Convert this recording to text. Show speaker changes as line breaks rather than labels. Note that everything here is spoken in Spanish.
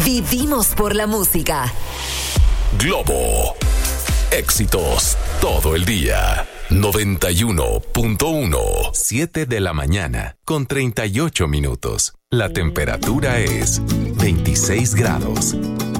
Vivimos por la música.
Globo. Éxitos todo el día. 91.1. 7 de la mañana con 38 minutos. La temperatura es 26 grados.